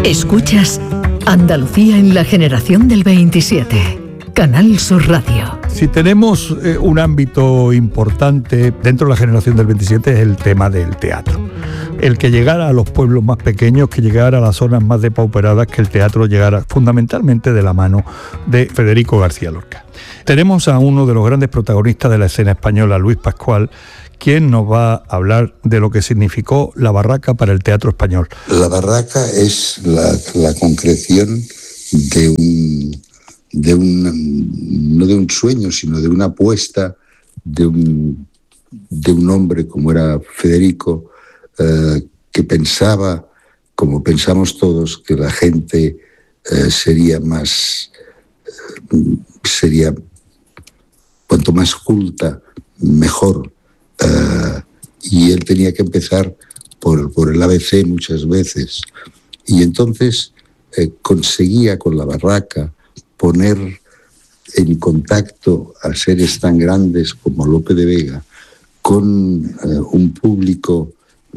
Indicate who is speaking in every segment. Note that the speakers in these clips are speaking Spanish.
Speaker 1: Escuchas Andalucía en la generación del 27. Canal Sur Radio.
Speaker 2: Si tenemos un ámbito importante dentro de la generación del 27 es el tema del teatro. El que llegara a los pueblos más pequeños, que llegara a las zonas más depauperadas, que el teatro llegara fundamentalmente de la mano de Federico García Lorca. Tenemos a uno de los grandes protagonistas de la escena española, Luis Pascual, quien nos va a hablar de lo que significó la barraca para el teatro español.
Speaker 3: La barraca es la concreción de no de un sueño, sino de una apuesta de un hombre como era Federico, que pensaba, como pensamos todos, que la gente sería cuanto más culta, mejor. Y él tenía que empezar por el ABC muchas veces. Y entonces conseguía con la barraca poner en contacto a seres tan grandes como Lope de Vega con un público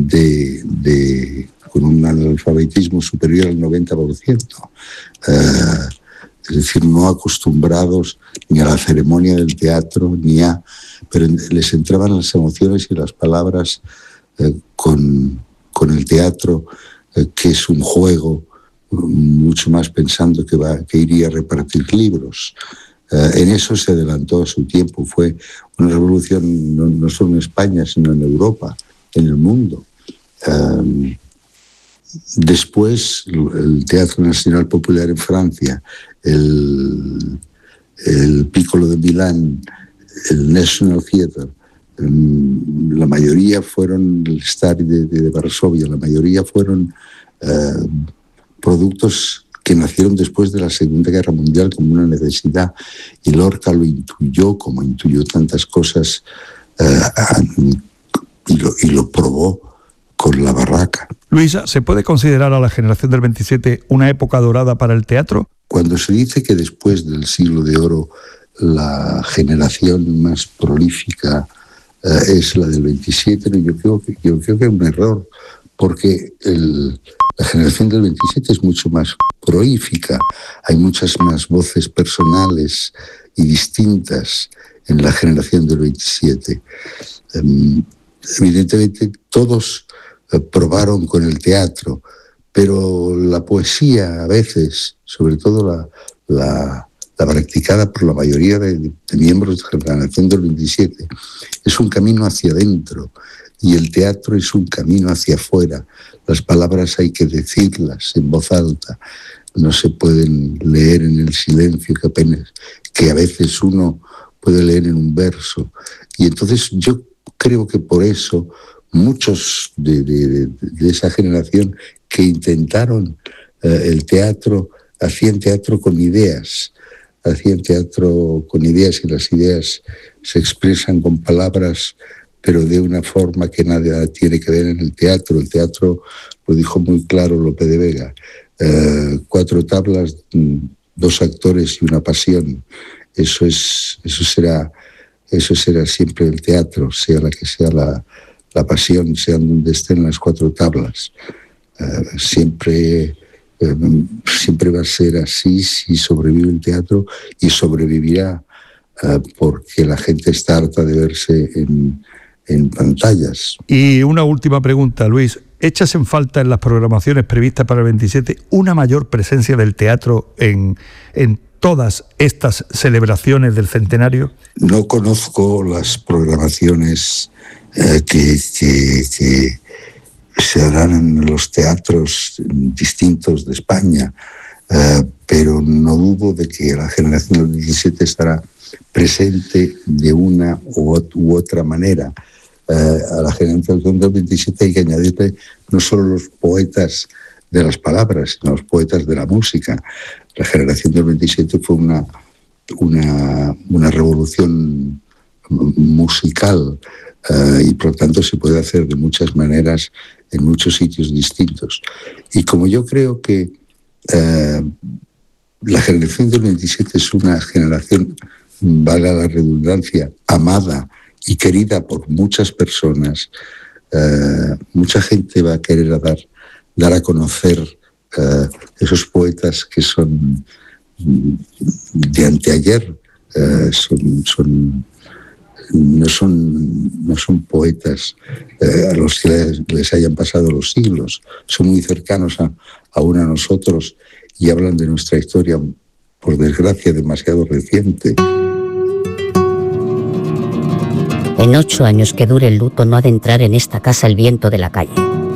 Speaker 3: con un analfabetismo superior al 90%. Es decir, no acostumbrados ni a la ceremonia del teatro, pero les entraban las emociones y las palabras con el teatro, que es un juego, mucho más pensando que iría a repartir libros. En eso se adelantó a su tiempo, fue una revolución no solo en España, sino en Europa, en el mundo. Después, el Teatro Nacional Popular en Francia, el Piccolo de Milán, el National Theatre, la mayoría fueron, el Stary de Varsovia, la mayoría fueron productos que nacieron después de la Segunda Guerra Mundial como una necesidad, y Lorca lo intuyó, como intuyó tantas cosas, y lo probó con la barraca.
Speaker 2: Luisa, ¿se puede considerar a la generación del 27 una época dorada para el teatro?
Speaker 3: Cuando se dice que después del siglo de oro la generación más prolífica es la del 27, yo creo que es un error, porque la generación del 27 es mucho más prolífica, hay muchas más voces personales y distintas en la generación del 27. Evidentemente todos probaron con el teatro, pero la poesía a veces, sobre todo la practicada por la mayoría de miembros de la generación del 27, es un camino hacia adentro y el teatro es un camino hacia afuera. Las palabras hay que decirlas en voz alta, no se pueden leer en el silencio que a veces uno puede leer en un verso. Y entonces yo creo que por eso muchos de esa generación que intentaron el teatro, hacían teatro con ideas, y las ideas se expresan con palabras, pero de una forma que nada tiene que ver en el teatro. El teatro, lo dijo muy claro Lope de Vega, 4 tablas, 2 actores y una pasión. Eso será siempre el teatro, sea la que sea la pasión, sea donde estén las 4 tablas. Siempre va a ser así si sobrevive el teatro, y sobrevivirá porque la gente está harta de verse en pantallas.
Speaker 2: Y una última pregunta, Luis. ¿Echas en falta en las programaciones previstas para el 27 una mayor presencia del teatro en todas estas celebraciones del centenario?
Speaker 3: No conozco las programaciones que se harán en los teatros distintos de España, pero no dudo de que la generación del 17 estará presente de una u otra manera. A la generación del 27 hay que añadirle no solo los poetas de las palabras, sino los poetas de la música. La generación del 27 fue una revolución musical, y por lo tanto se puede hacer de muchas maneras en muchos sitios distintos. Y como yo creo que la generación del 27 es una generación, valga la redundancia, amada y querida por muchas personas, mucha gente va a querer dar a conocer esos poetas que son de anteayer, no son poetas a los que les hayan pasado los siglos, son muy cercanos aún a nosotros y hablan de nuestra historia, por desgracia, demasiado reciente.
Speaker 4: En 8 años que dure el luto no ha de entrar en esta casa el viento de la calle.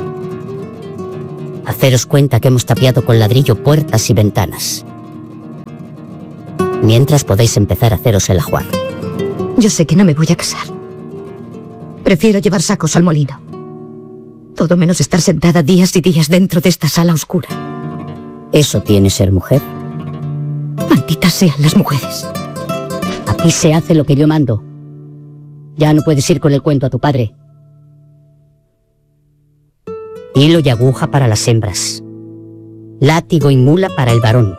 Speaker 4: Haceros cuenta que hemos tapiado con ladrillo puertas y ventanas. Mientras podéis empezar a haceros el ajuar.
Speaker 5: Yo sé que no me voy a casar. Prefiero llevar sacos al molino. Todo menos estar sentada días y días dentro de esta sala oscura.
Speaker 4: ¿Eso tiene ser mujer?
Speaker 5: Malditas sean las mujeres.
Speaker 4: Aquí se hace lo que yo mando. Ya no puedes ir con el cuento a tu padre. Hilo y aguja para las hembras. Látigo y mula para el varón.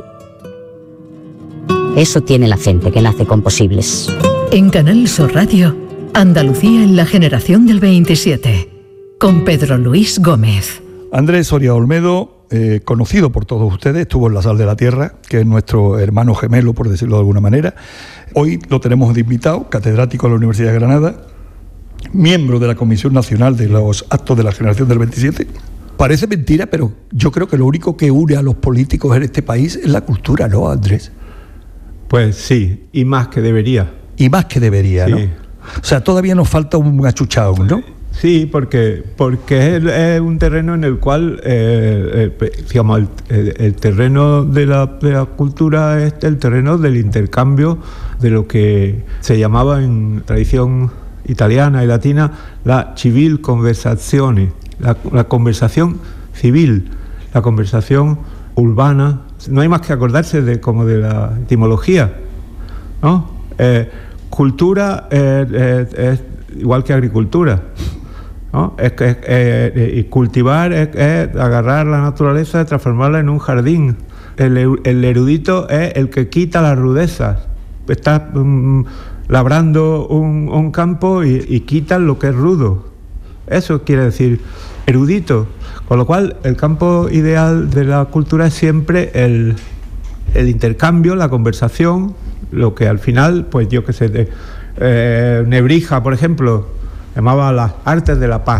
Speaker 4: Eso tiene la gente que nace con posibles.
Speaker 1: En Canal Sur Radio, Andalucía en la generación del 27, con Pedro Luis Gómez.
Speaker 2: Andrés Soria Olmedo, conocido por todos ustedes, estuvo en La Sal de la Tierra, que es nuestro hermano gemelo, por decirlo de alguna manera. Hoy lo tenemos de invitado, catedrático de la Universidad de Granada, miembro de la Comisión Nacional de los Actos de la Generación del 27. Parece mentira, pero yo creo que lo único que une a los políticos en este país es la cultura, ¿no, Andrés?
Speaker 6: Pues sí, y más que debería.
Speaker 2: Y más que debería, sí. ¿No? O sea, todavía nos falta un achuchado, ¿no?
Speaker 6: Sí, porque es un terreno en el cual, digamos, el terreno de la cultura es el terreno del intercambio de lo que se llamaba en tradición italiana y latina la civil conversazione, la conversación civil, la conversación urbana. No hay más que acordarse de la etimología, ¿no? Cultura es igual que agricultura, ¿no? Y cultivar es agarrar la naturaleza y transformarla en un jardín. El erudito es el que quita las rudezas. Está labrando un campo y quita lo que es rudo. Eso quiere decir erudito. Con lo cual, el campo ideal de la cultura es siempre el intercambio, la conversación, lo que al final, pues yo qué sé, Nebrija, por ejemplo, llamaba las artes de la paz.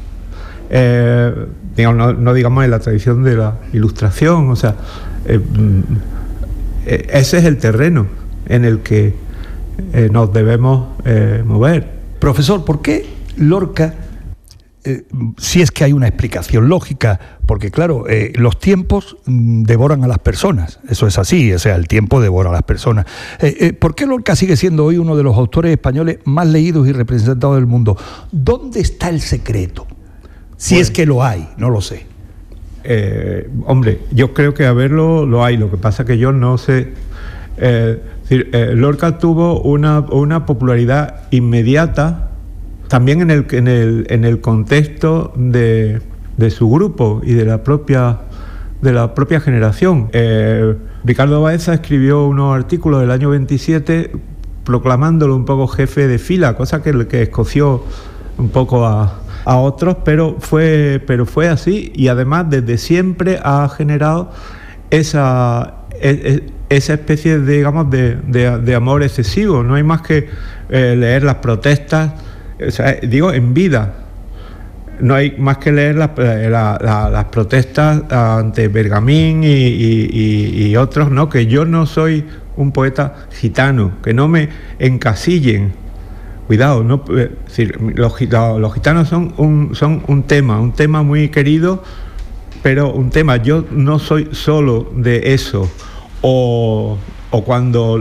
Speaker 6: No digamos en la tradición de la ilustración, o sea, ese es el terreno en el que nos debemos mover.
Speaker 2: Profesor, ¿por qué Lorca, si es que hay una explicación lógica, porque claro, los tiempos devoran a las personas, eso es así, o sea, el tiempo devora a las personas. ¿Por qué Lorca sigue siendo hoy uno de los autores españoles más leídos y representados del mundo? ¿Dónde está el secreto? Si es que lo hay, no lo sé.
Speaker 6: Hombre, yo creo que a verlo lo hay, lo que pasa que yo no sé. Lorca tuvo una popularidad inmediata también en el contexto de su grupo y de la propia generación. Ricardo Baeza escribió unos artículos del año 27 proclamándolo un poco jefe de fila, cosa que escoció un poco a otros, pero fue así, y además desde siempre ha generado esa especie de, digamos, de amor excesivo. No hay más que leer las protestas, o sea, digo, en vida. No hay más que leer las protestas ante Bergamín y otros, ¿no? Que yo no soy un poeta gitano, que no me encasillen. Cuidado, no, es decir, los gitanos son un tema muy querido, pero un tema. Yo no soy solo de eso. O cuando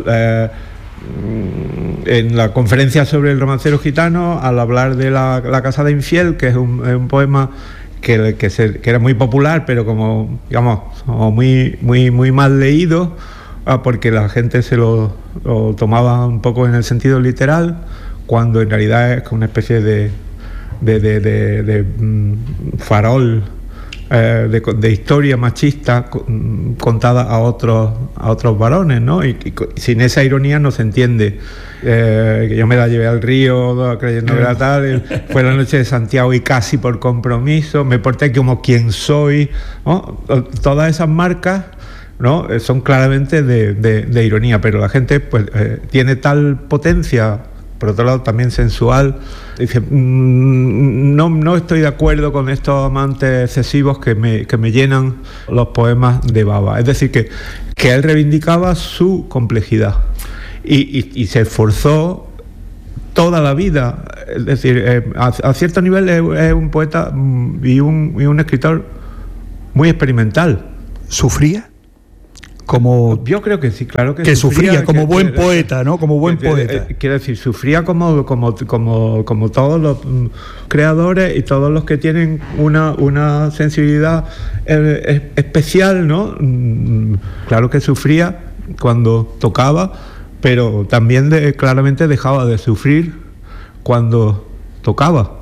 Speaker 6: en la conferencia sobre el romancero gitano, al hablar de la casada infiel, que es un poema que era muy popular, pero como, digamos, muy mal leído, porque la gente se lo tomaba un poco en el sentido literal, cuando en realidad es una especie de farol de historia machista contada a otros varones, ¿no? Y sin esa ironía no se entiende. Que yo me la llevé al río creyendo que era tal, fue la noche de Santiago y casi por compromiso, me porté como quien soy, ¿no? Todas esas marcas, ¿no? Son claramente de ironía, pero la gente pues tiene tal potencia, por otro lado también sensual, dice, no estoy de acuerdo con estos amantes excesivos que me llenan los poemas de baba. Es decir, que él reivindicaba su complejidad y se esforzó toda la vida. Es decir, a cierto nivel es un poeta y un escritor muy experimental.
Speaker 2: ¿Sufría?
Speaker 6: Yo creo que sí, claro que
Speaker 2: sufría como buen poeta, ¿no? Como buen poeta.
Speaker 6: Quiero decir, sufría como todos los creadores y todos los que tienen una sensibilidad especial, ¿no? Claro que sufría cuando tocaba, pero también claramente dejaba de sufrir cuando tocaba.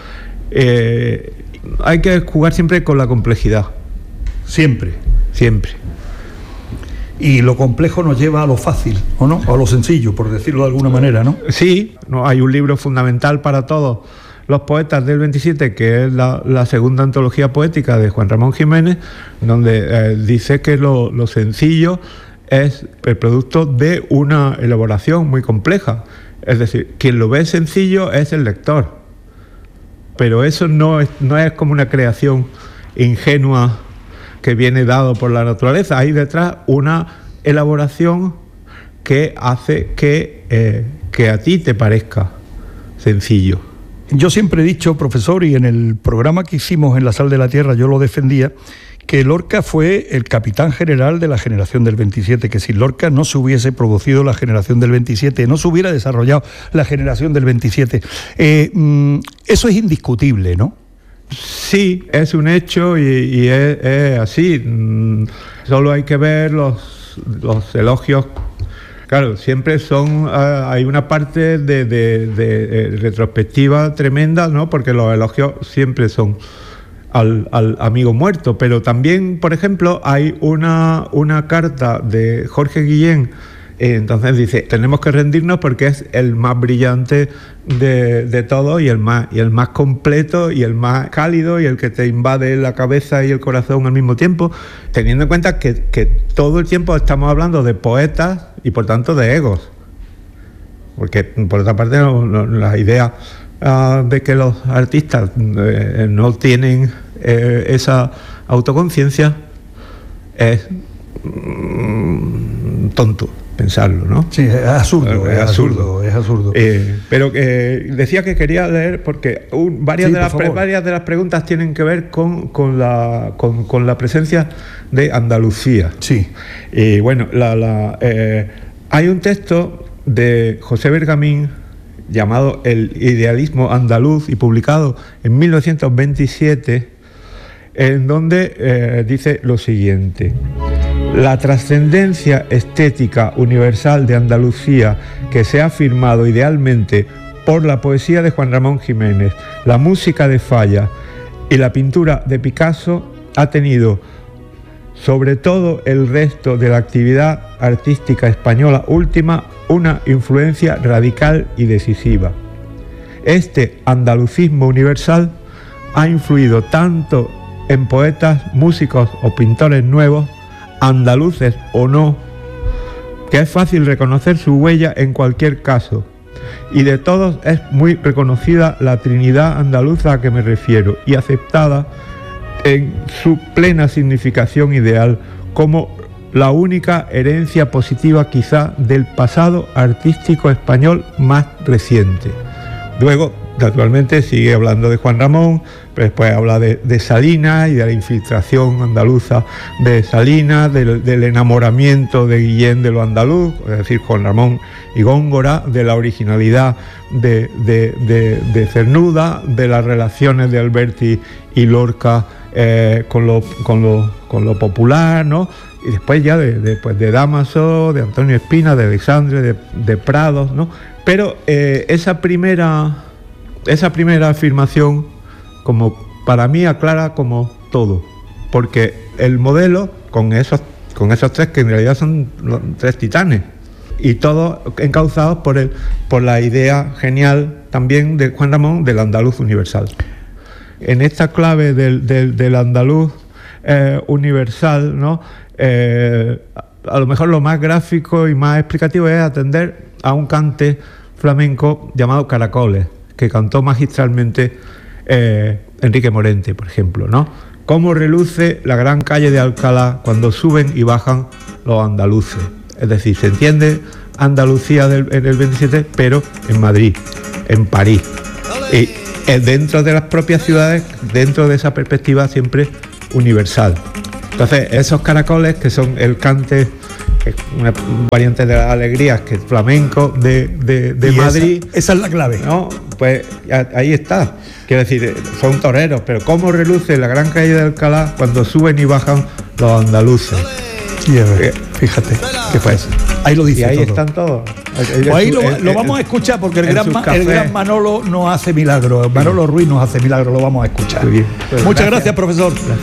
Speaker 6: Hay que jugar siempre con la complejidad.
Speaker 2: Siempre. Y lo complejo nos lleva a lo fácil, ¿o no? O a lo sencillo, por decirlo de alguna manera, ¿no?
Speaker 6: Sí, no, hay un libro fundamental para todos los poetas del 27, que es la segunda antología poética de Juan Ramón Jiménez, donde dice que lo sencillo es el producto de una elaboración muy compleja. Es decir, quien lo ve sencillo es el lector. Pero eso no es como una creación ingenua que viene dado por la naturaleza. Hay detrás una elaboración que hace que a ti te parezca sencillo.
Speaker 2: Yo siempre he dicho, profesor, y en el programa que hicimos en La Sal de la Tierra yo lo defendía, que Lorca fue el capitán general de la generación del 27, que sin Lorca no se hubiese producido la generación del 27, no se hubiera desarrollado la generación del 27. Eso es indiscutible, ¿no?
Speaker 6: Sí, es un hecho y es así. Solo hay que ver los elogios. Claro, siempre hay una parte de retrospectiva tremenda, ¿no? Porque los elogios siempre son al amigo muerto. Pero también, por ejemplo, hay una carta de Jorge Guillén. Entonces dice, tenemos que rendirnos porque es el más brillante de todos y el más completo y el más cálido y el que te invade la cabeza y el corazón al mismo tiempo, teniendo en cuenta que todo el tiempo estamos hablando de poetas y por tanto de egos. Porque por otra parte la idea de que los artistas no tienen esa autoconciencia es tonto pensarlo, ¿no?
Speaker 2: Sí, es absurdo.
Speaker 6: Pero decía que quería leer porque varias de las preguntas tienen que ver con la presencia de Andalucía.
Speaker 2: Sí.
Speaker 6: Y bueno, hay un texto de José Bergamín llamado El idealismo andaluz y publicado en 1927, en donde dice lo siguiente: la trascendencia estética universal de Andalucía, que se ha afirmado idealmente por la poesía de Juan Ramón Jiménez, la música de Falla y la pintura de Picasso, ha tenido sobre todo el resto de la actividad artística española última una influencia radical y decisiva. Este andalucismo universal ha influido tanto en poetas, músicos o pintores nuevos, andaluces o no, que es fácil reconocer su huella en cualquier caso, y de todos es muy reconocida la Trinidad andaluza a que me refiero y aceptada en su plena significación ideal como la única herencia positiva quizá del pasado artístico español más reciente. Luego, naturalmente, sigue hablando de Juan Ramón, pero después habla de Salinas y de la infiltración andaluza de Salinas, del enamoramiento de Guillén de lo andaluz, es decir, Juan Ramón y Góngora, de la originalidad de Cernuda, de las relaciones de Alberti y Lorca con lo popular, ¿no? Y después ya de Dámaso, de Antonio Espina, de Alexandre, de Prados, ¿no? Pero esa primera afirmación, como para mí, aclara como todo. porque el modelo, con esos tres, que en realidad son los tres titanes, y todos encauzados por la idea genial también de Juan Ramón del andaluz universal. En esta clave del andaluz universal, ¿no? A lo mejor lo más gráfico y más explicativo es atender a un cante flamenco llamado Caracoles, que cantó magistralmente Enrique Morente, por ejemplo, ¿no? Cómo reluce la gran calle de Alcalá cuando suben y bajan los andaluces. Es decir, se entiende Andalucía en el 27, pero en Madrid, en París. Y dentro de las propias ciudades, dentro de esa perspectiva siempre universal. Entonces, esos caracoles, que son el cante, una variante de las alegrías, que es flamenco de Madrid.
Speaker 2: Esa es la clave,
Speaker 6: ¿no? Pues ahí está. Quiero decir, son toreros, pero cómo reluce la gran calle de Alcalá cuando suben y bajan los andaluces.
Speaker 2: Fíjate, ¿qué fue eso? Ahí lo dice.
Speaker 6: Y ahí
Speaker 2: todo.
Speaker 6: Están todos.
Speaker 2: Pues ahí lo vamos a escuchar, porque el gran Manolo nos hace milagros. Manolo Ruiz nos hace milagros, lo vamos a escuchar.
Speaker 6: Muy bien.
Speaker 2: Muchas gracias, profesor.